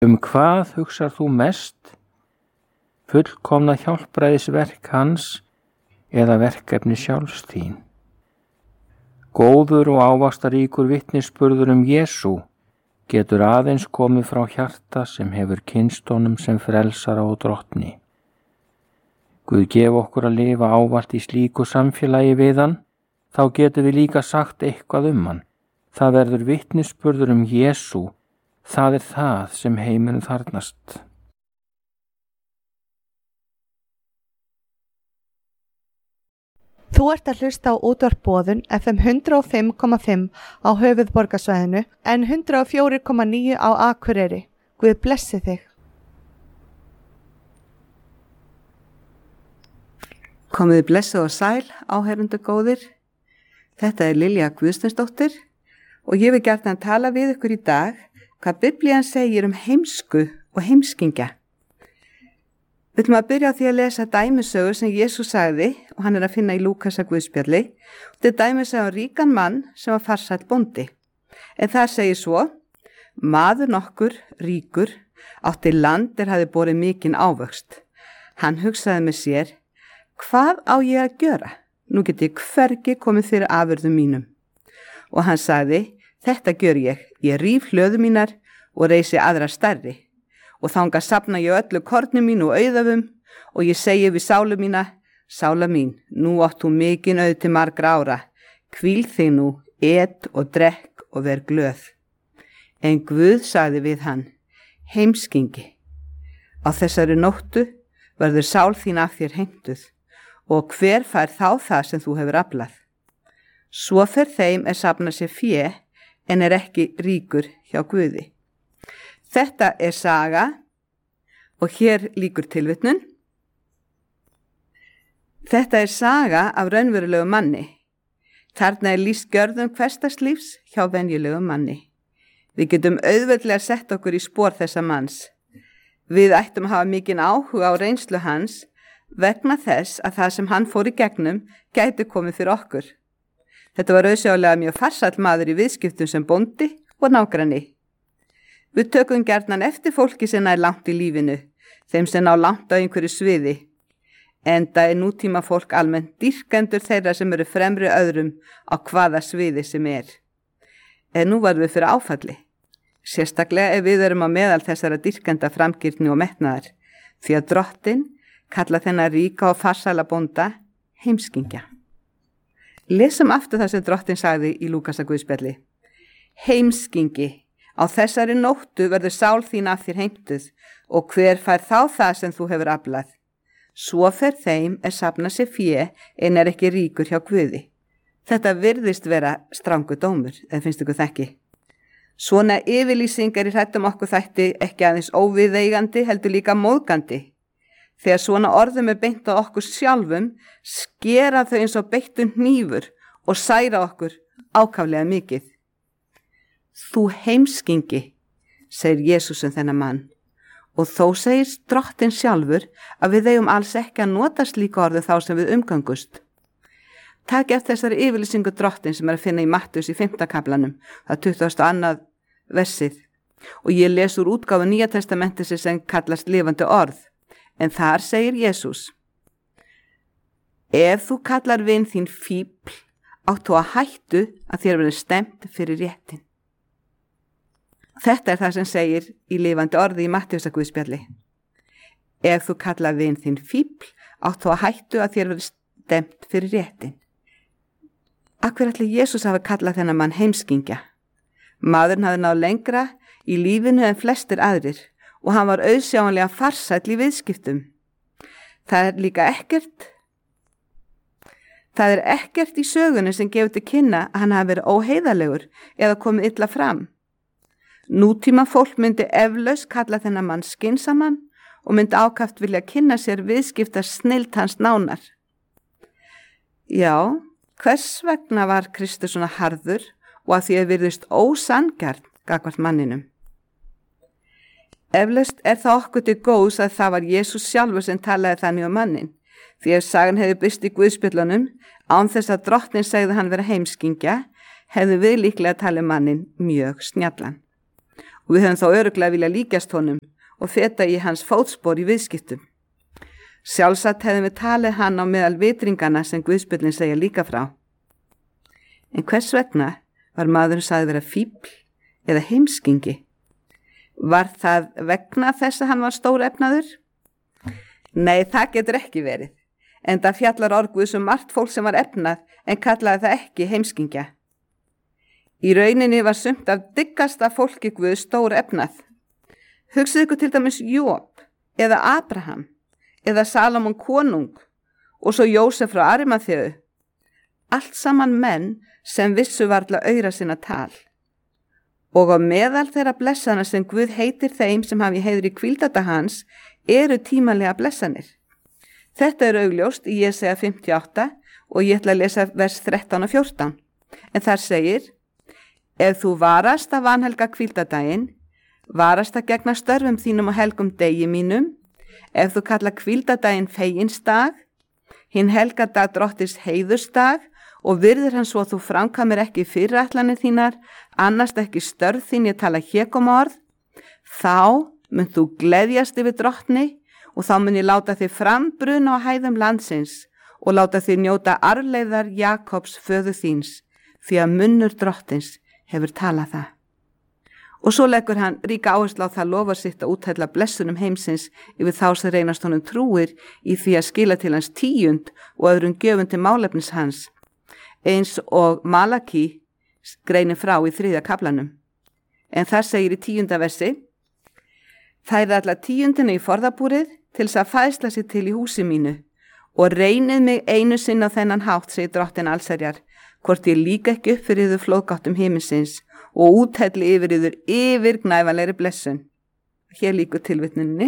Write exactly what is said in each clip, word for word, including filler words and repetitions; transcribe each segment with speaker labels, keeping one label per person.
Speaker 1: Um hvað hugsar þú mest? Fullkomna hjálpræðisverk hans eða verkefni sjálfs þín? Góður og ávaxtaríkur vitnisburður um Jesú getur aðeins komið frá hjarta sem hefur kynnst honum sem frelsara og drottni. Guð gef okkur að lifa ávallt í slíku samfélagi við hann, þá getum við líka sagt eitthvað um hann. Það verður vitnisburður um Jesú, það er það sem heimurinn þarfnast.
Speaker 2: Þú ert að hlusta á útvarp Boðun F M hundrað og fimm komma fimm á höfuðborgarsvæðinu en hundrað og fjögur komma níu á Akureyri. Guð blessi þig.
Speaker 3: Komiði blessuð og sæl, áheyrendur góðir. Þetta er Lilja Guðsteinsdóttir og ég vil gjarnan tala við ykkur í dag hvað Biblían segir um heimsku og heimskingja. Við ætlum að byrja á því að lesa dæmisögu sem Jesús sagði og hann er að finna í Lúkasar Guðspjalli. Þetta er dæmisögu um ríkan mann sem var farsæll bóndi. En það segir svo: maður nokkur, ríkur, átti land er hafði borið mikinn ávöxt. Hann hugsaði með sér: hvað á ég að gjöra? Nú get ég hvergi komið fyrir afurðum mínum. Og hann sagði: þetta gjör ég, ég ríf hlöðu mínar og reisi aðra stærri. Og þangað safna ég öllu korni mín og auðafum og ég segi við sálu mína: sála mín, nú átt þú mikinn auð til margra ára. Hvíl þig nú, et og drekk og ver glöð. En Guð sagði við hann: heimskingi, á þessari nóttu verður sál þín af þér heimtuð og hver fær þá það sem þú hefur aflað. Svo fer þeim er safna sér fé en er ekki ríkur hjá Guði. Þetta er saga og hér lýkur tilvitnun. Þetta er saga af raunverulegu manni. Þarna er lýst gjörðum hversdagslífs hjá venjulegu manni. Við getum auðveldlega sett okkur í spor þessa manns. Við ættum að hafa mikinn áhuga á reynslu hans vegna þess að það sem hann fór í gegnum gæti komið fyrir okkur. Þetta var auðsjálega mjög farsæll maður í viðskiptum sem bóndi og nágranni. Við tökum gjarnan eftir fólki sem er langt í lífinu, þeim sem ná langt á einhverju sviði. Enda er nútíma fólk almennt dýrkendur þeirra sem eru fremri öðrum á hvaða sviði sem er. En nú varðum við fyrir áfalli. Sérstaklega ef við erum á meðal þessara dýrkenda framgirni og metnaðar, því að drottin kalla þennan ríka og farsæla bónda heimskingja. Lesum aftur það sem drottin sagði í Lúkasar Guðspjalli. Heimskingi, á þessari nóttu verður sál þín af þér heimtuð og hver fær þá það sem þú hefur aflað. Svo fer þeim er safna sér fé en er ekki ríkur hjá Guði. Þetta virðist vera strangur dómur, eða finnst ykkur það ekki? Svona yfirlýsingar í hrættum okkur þætti ekki aðeins óviðeigandi heldur líka móðgandi. Þegar svona orðum er beint á okkur sjálfum, skera þau eins og beittur hnífur og særa okkur ákaflega mikið. Þú heimskingi, segir Jesús um þennan mann, og þó segir drottin sjálfur að við eigum alls ekki að nota slíka orðu þá sem við umgangust. Takk eftir þessari yfirlýsingu drottin sem er að finna í Mattheus í fimmta kaflanum, það tuttugasta og annað versið, og ég les úr útgáfu Nýja testamentisins sem kallast lifandi orð. En þar segir Jesús: ef þú kallar vin þín fífl, áttu að hættu að þér verður stemt fyrir réttin. Þetta er það sem segir í lifandi orði í Mattheusar Guðspjalli. Ef þú kallar vin þín fífl, áttu að hættu að þér verður stemt fyrir réttin. Akkur ætli Jesús hafi kallað þennan mann heimskingja. Maðurinn hafði náð lengra í lífinu en flestir aðrir og hann var auðsjáanlega farsæll í viðskiptum. Það er líka ekkert, það er ekkert í sögunni sem gefur til kynna að hann hafi verið óheiðalegur eða komið illa fram. Nútíma fólk myndi eflaust kalla þennan mann skynsaman og myndi ákaft vilja kynna sér viðskipta snillt hans nánar. Já, hvers vegna var Kristur svona harður og að því að virðist ósanngjarn gagnvart manninum? Eflaust er það okkur til góðs að það var Jesús sjálfur sem talaði þannig um mannin, því ef sagan hefði birst í Guðspjöllunum, án þess að drottnin segði hann vera heimskingja, hefðu við líklega talið mannin mjög snjallan. og við höfum þá örugglega vilja líkjast honum og feta í hans fótspor í viðskiptum. Sjálfsagt hefðum við talið hann á meðal vitringana sem Guðspjöllin segja líka frá. En hvers vegna var maðurinn sagði vera fíbl eða heimskingi? Var það vegna þess að hann var stórefnaður? Nei, það getur ekki verið, en það fjallar orð Guðs um margt fólk sem var efnað en kallaði það ekki heimskingja. Í rauninni var sumt af dyggasta fólki Guðs stór efnað. Hugsið ykkur til dæmis Jób eða Abraham eða Salomon konung og svo Jósef frá Arimaþeu. Allt saman menn sem vissu varla aura sinna tal. Og á meðal þeirra blessana sem Guð heitir þeim sem hafi heiður í hvíldata hans eru tímanlega blessanir. Þetta er augljóst í Jesaja fimmtíu og átta og ég ætla að lesa vers þrettán og fjórtán. En þar segir: Ef þú varast að vanhelga hvíldadaginn, varast að gegna störfum þínum og helgum degi mínum, ef þú kalla hvíldadaginn feginsdag, hinn helgadag drottins heiðursdag og virðir hann svo að þú framkvæmir ekki fyrirætlanir þínar, annast ekki störf þín ég tala hégómaorð, þá mun þú gleðjast yfir drottni og þá mun ég láta þig frambruna á hæðum landsins og láta þig njóta arfleiðar Jakobs föður þíns, því að munnur drottins hefur talað það. Og svo leggur hann ríka áherslu á það lofar sitt að úthella blessunum heimsins yfir þá sem reynast honum trúir í því að skila til hans tíund og öðrum gjöfum til málefnis hans, eins og Malaki greinir frá í þriðja kaflanum. En það segir í tíunda versi: Þærið alla tíundina í forðabúrið til þess að fæðsla sér til í húsi mínu og reynið mig einu sinn á þennan hátt, segir drottin allsherjar, hvort ég líka ekki upp fyrir yður flóðgáttum himinsins og úthelli yfir yður yfirgnæfanlegri blessun. Hér líkur tilvitnuninni.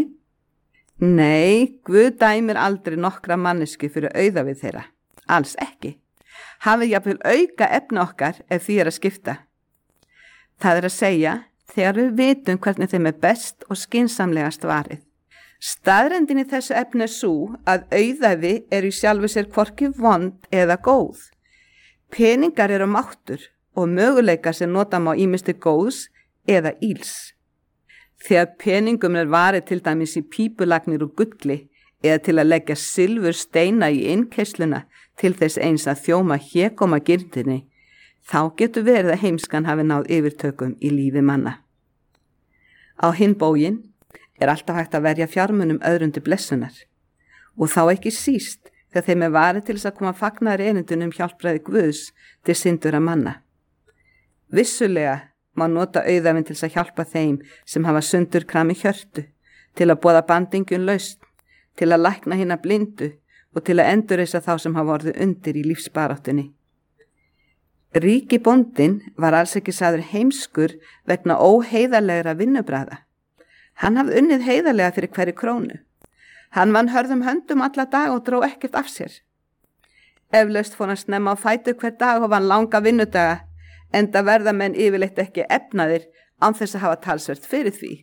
Speaker 3: Nei, Guð dæmir aldrei nokkra mannesku fyrir auða við þeirra. Alls ekki. Hafið jafnvel auka efni okkar ef því er að skipta. Það er að segja þegar við vitum hvernig þeim er best og skynsamlegast varið. Staðrendin í þessu efni er svo að auðæfi eru í sjálfu sér hvorki vond eða góð. Peningar eru máttur og möguleikar sem nota má ýmist til góðs eða íls. Þegar peningum er varið til dæmis í pípulagnir og gulli eða til að leggja silfur steina í innkeysluna til þess eins að þjóma hégóma girndinni, þá getur verið að heimskan hafi náð yfirtökum í lífi manna. Á hinn bóginn er alltaf hægt að verja fjármunum öðrum til blessunar og þá ekki síst þegar þeim er varið til þess að koma fagnar erindunum hjálpræði Guðs til syndura manna. Vissulega má nota auðæfin til þess að hjálpa þeim sem hafa sundur krami hjörtu, til að boða bandingjun lausn, til að lækna hina blindu og til að endurreisa þá sem hafa orðið undir í lífsbaráttunni. Ríki bóndinn var alls ekki sagður heimskur vegna óheiðarlegra vinnubræða. Hann hafði unnið heiðarlega fyrir hverju krónu. Hann vann hörðum höndum alla dag og dró ekkert af sér. Eflaust fór hann snemma á fætur hver dag og vann langa vinnudaga, enda verða menn yfirleitt ekki efnaðir án þess að hafa talsvert fyrir því.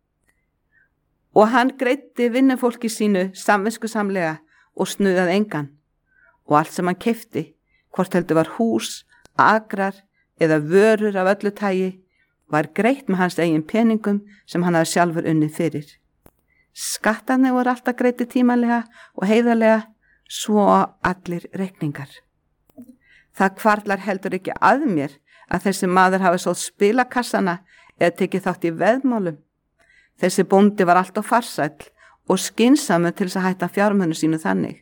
Speaker 3: Og hann greiddi vinnufólki sínu samviskusamlega og snuðað engan. Og allt sem hann keypti, hvort heldur var hús, agrar eða vörur af öllu tagi, var greitt með hans eigin peningum sem hann hafði sjálfur unnið fyrir. Skattarnir voru alltaf greiddi tímanlega og heiðarlega, svo allir reikningar. Það hvarflar heldur ekki að mér að þessi maður hafi sótt spilakassana eða tekið þátt í veðmálum. Þessi bóndi var alltaf farsæll og skynsamur til þess að hætta fjármunum sínu þannig.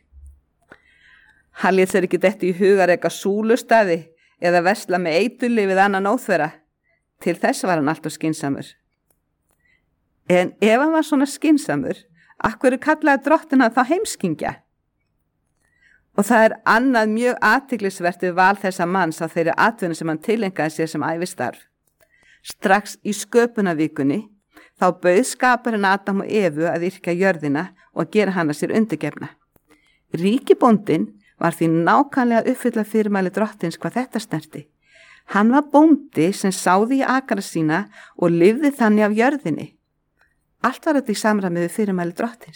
Speaker 3: Hann lét sér ekki detti í hugar eitthvað súlustæði eða versla með eitulli við annan óþverra. Til þess var hann alltaf skynsamur. En ef hann var svona skynsamur, af hverju kallaði drottin hann þá heimskingja? Og það er annað mjög athyglisvert við val þessa manns á þeirri atvinnu sem hann tilengaði sér sem ævistarf. Strax í sköpunarvikunni þá bauð skapurinn Adam og Evu að yrkja jörðina og gera hana sér undirgefna. Ríkibóndinn var því nákvæmlega að uppfylla fyrirmæli drottins hvað þetta snerti. Hann var bóndi sem sáði í akra sína og lifði þannig af jörðinni. Allt var þetta í samræmi við fyrirmæli drottins.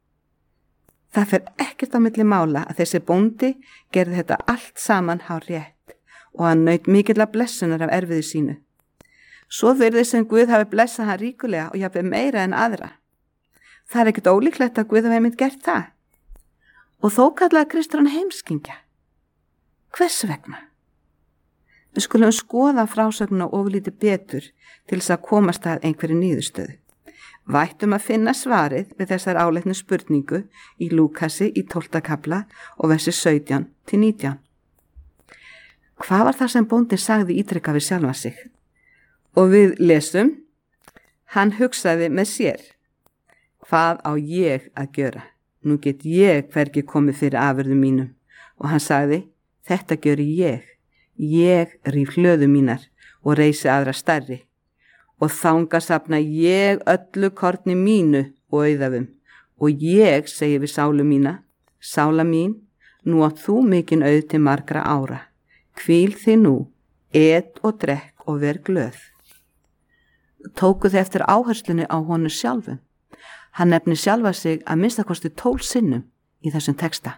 Speaker 3: Það fer ekkert á milli mála að þessi bóndi gerði þetta allt saman hár rétt og hann naut mikilla blessunar af erfiði sínu. Svo virðist sem Guð hafi blessað hann ríkulega og jafnvel meira en aðra. Það er ekkert ólíklegt að Guð hafi einmitt gert það. Og þó kallaði Kristur hann heimskingja. Hvers vegna? Við skulum skoða frásögnuna ofurlítið betur til þess að komast að einhverju niðurstöðu. Vættum að finna svarið við þessar áleitnu spurningu í Lúkasi í tólfta kafla og versi sautján til nítján. Hvað var það sem bóndinn sagði ítrekka við sjálfa sig? Og við lesum, hann hugsaði með sér, hvað á ég að gera? Nú get ég hvergi komið fyrir afurðum mínum. Og hann sagði, þetta gjöri ég. Ég ríf hlöðu mínar og reisi aðra stærri. Og þanga safna ég öllu korni mínu og auðafum. Og ég segi við sálu mína, sála mín, nú átt þú mikinn auð til margra ára. Hvíl þið nú, et og drekk og ver glöð. Tókuð eftir áherslunni á honum sjálfum. Hann nefnir sjálfa sig að minnstakosti tólf sinnum í þessum texta.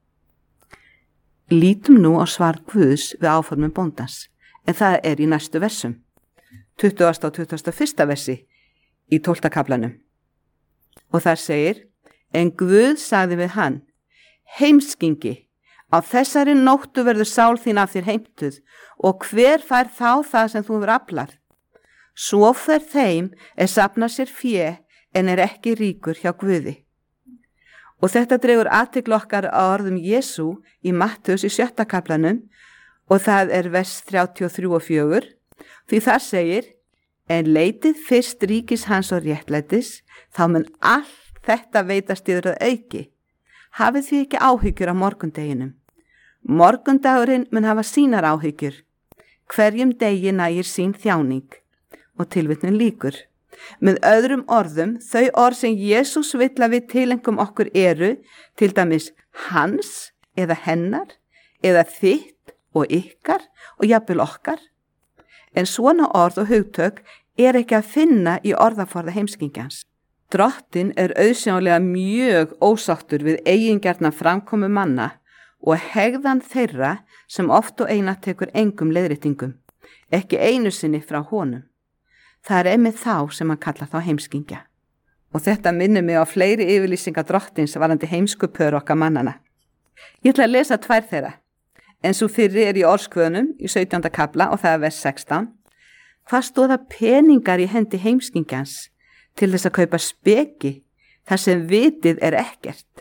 Speaker 3: Lítum nú á svar Guðs við áformum bóndans, en það er í næstu versum, tuttugasta og tuttugasta og fyrsta versi í tólfta kaflanum. Og þar segir, en Guð sagði við hann, heimskingi, á þessari nóttu verður sál þín af þér heimtuð og hver fær þá það sem þú verður aflar? Svo fer þeim er safna sér fjö en er ekki ríkur hjá Guði. Og þetta dregur athygli okkar á orðum Jesú í Mattheus í sjötta kaflanum og það er vers þrjátíu og þrjú og fjögur, því þar segir, en leitið fyrst ríkis hans og réttlætis, þá mun allt þetta veitast yfir að auki. Hafið því ekki áhyggjur á morgundeginum. Morgundagurinn mun hafa sínar áhyggjur. Hverjum degi nægir sín þjáning. Og tilvitnun lýkur. Með öðrum orðum, þau orð sem Jesús vill að við tilengum okkur eru, til dæmis hans eða hennar, eða þitt og ykkar og jafnvel okkar. En svona orð og hugtök er ekki að finna í orðaforða heimskingjans. Drottinn er auðsjálega mjög ósáttur við eigingjarna framkomu manna og hegðan þeirra sem oft og eina tekur engum leiðréttingum, ekki einu sinni frá honum. Það er einmitt þá sem hann kallar þá heimskingja. Og þetta minnir mig á fleiri yfirlýsingar drottins varandi heimsku pör okkar mannana. Ég ætla að lesa tvær þeirra, en svo fyrri er í orðskvöðunum í sautjánda kafla og það er vers sextán. Hvað stóða peningar í hendi heimskingjans til þess að kaupa speki þar sem vitið er ekkert?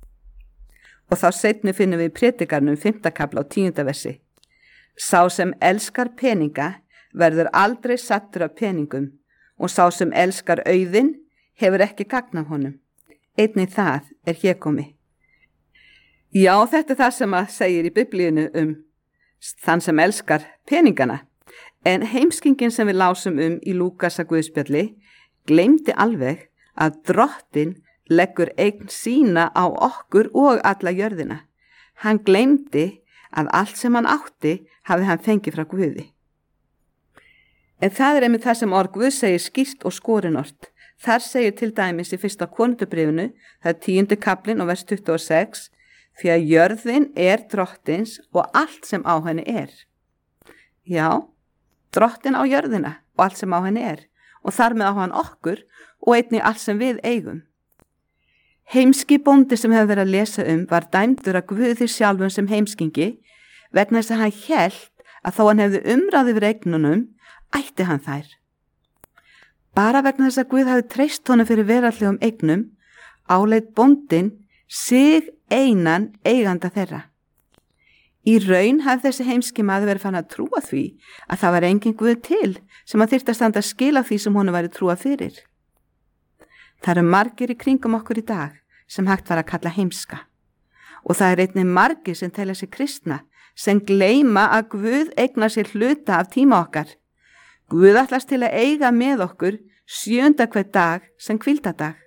Speaker 3: Og þá seinni finnum við í predikarnum fimmta kafla og tíunda versi. Sá sem elskar peninga verður aldrei sattur af peningum og sá sem elskar auðinn hefur ekki gagn af honum. Einnig það er hégómi. Já, þetta er það sem að segir í biblíunu um þann sem elskar peningana. En heimskingin sem við lásum um í Lúkasa guðspjalli gleymdi alveg að Drottinn leggur eign sína á okkur og alla jörðina. Hann gleymdi að allt sem hann átti hafi hann fengið frá Guði. En það er einmitt það sem orð Guð segir skýrt og skorinort. Þar segir til dæmis í fyrsta Korinthubréfinu, það er tíundi kaflinn og vers tuttugu og sex, því að jörðin er Drottins og allt sem á henni er. Já, Drottinn á jörðina og allt sem á henni er, og þar með á hann okkur og einnig allt sem við eigum. Heimski bóndi sem hefur verið að lesa um var dæmdur að Guði sjálfum sem heimskingi vegna þess að hann hélt að þó hann hefði umráð yfir eignunum, ætti hann þær. Bara vegna þess að Guð hafi treyst honum fyrir veraldlegum eignum, áleit bóndinn sig einan eiganda þeirra. Í raun hafði þessi heimski maður verið fann að trúa því að það var engin Guð til sem að þyrfti að standa að skila því sem honum væri trúa fyrir. Það eru margir í kringum okkur í dag sem hægt var að kalla heimska. Og það er einnig margir sem telja sig kristna, sem gleyma að Guð eignar sér hluta af tíma okkar. Guð ætlast til að eiga með okkur sjöunda hver dag sem hvíldadag.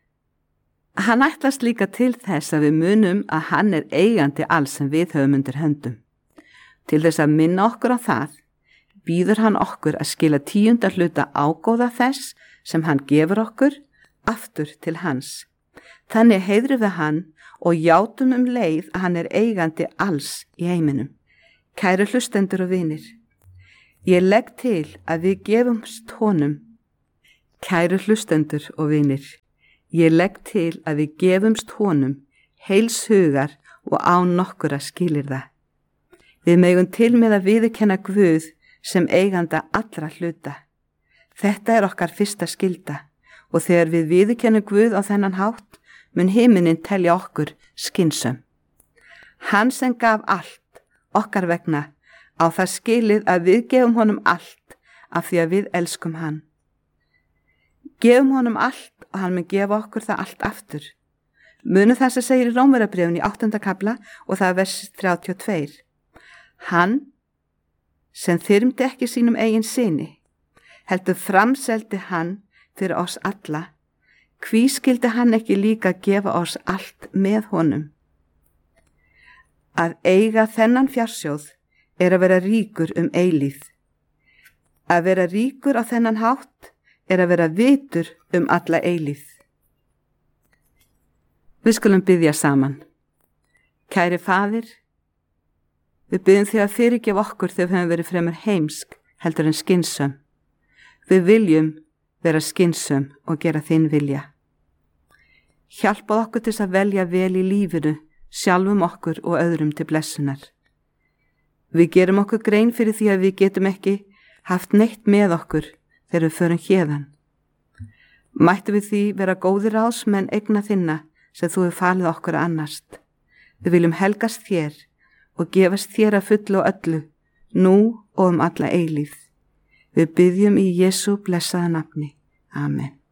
Speaker 3: Hann ætlast líka til þess að við munum að hann er eigandi alls sem við höfum undir höndum. Til þess að minna okkur á það, býður hann okkur að skila tíunda hluta ágóða þess sem hann gefur okkur aftur til hans. Þannig heiðrum við hann og játum um leið að hann er eigandi alls í heiminum. Kæru hlustendur og vinir, Ég legg til að við gefumst honum, kæru hlustendur og vinir, ég legg til að við gefumst honum heils hugar og án nokkura skilyrða. Við megum til með að viðurkenna Guð sem eiganda allra hluta. Þetta er okkar fyrsta skylda og þegar við viðurkennum Guð á þennan hátt mun himinin telja okkur skynsöm. Hann sem gaf allt okkar vegna á það skilið að við gefum honum allt af því að við elskum hann. Gefum honum allt og hann mun gefa okkur það allt aftur. Munum það sem segir í Rómverjabréfinu í áttunda kafla og það er vers þrjátíu og tvö. Hann sem þyrmdi ekki sínum eigin syni, heldur framseldi hann fyrir oss alla, hví skildi hann ekki líka gefa oss allt með honum? Að eiga þennan fjársjóð er að vera ríkur um eilíð. Að vera ríkur á þennan hátt er að vera vitur um alla eilíð. Við skulum biðja saman. Kæri Faðir, við biðjum þig að fyrirgefa okkur þegar við höfum verið fremur heimsk heldur en skynsöm. Við viljum vera skynsöm og gera þinn vilja. Hjálpað okkur til að velja vel í lífinu, sjálfum okkur og öðrum til blessunar. Við gerum okkur grein fyrir því að við getum ekki haft neitt með okkur þegar við förum héðan. Mættu við því vera góðir ráðsmenn eigna þinna sem þú hefur falið okkur að annast. Við viljum helgast þér og gefast þér að fullu og öllu, nú og um alla eilíð. Við biðjum í Jesú blessaða nafni. Amen.